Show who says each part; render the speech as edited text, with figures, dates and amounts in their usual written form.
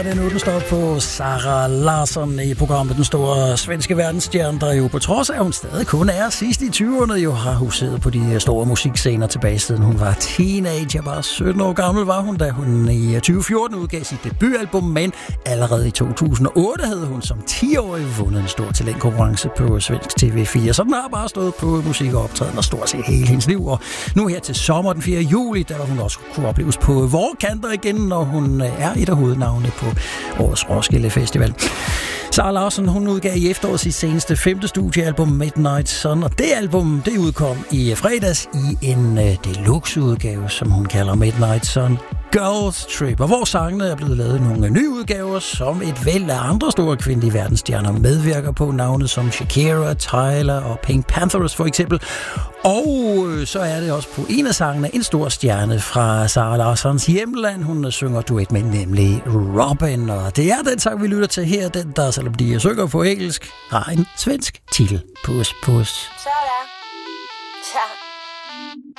Speaker 1: Den står på Sara Larsson i programmet Den Store Svenske Verdensstjerne, der jo på trods af, at hun stadig kun er sidst i 20'erne, jo har huset på de store musikscener tilbage, siden hun var teenager. Bare 17 år gammel var hun, da hun i 2014 udgav sit debutalbum, men allerede i 2008 havde hun som 10-årig vundet en stor talentkonkurrence på svensk TV4. Så den har bare stået på musik og optræden stort set hele hendes liv. Og nu her til sommer den 4. juli, der hun også kunne opleves på vores kanter igen, når hun er et af hovednavnene på årets Roskilde Festival. Sara Larsson, hun udgav i efteråret sit seneste 5. studiealbum Midnight Sun, og det album, det udkom i fredags i en deluxe-udgave, som hun kalder Midnight Sun Girls Trip, og hvor sangene er blevet lavet nogle nye udgaver, som et væld af andre store kvindelige verdensstjerner medvirker på, navne som Shakira, Tyler og Pink Panthers for eksempel. Og så er det også på en af sangene en stor stjerne fra Sara Larssons hjemland. Hun synger duet med, nemlig Robin, og det er den sang, vi lytter til her. Den, der selvom de synger på engelsk, har en svensk titel. Puss, puss.
Speaker 2: Sådan. Ja.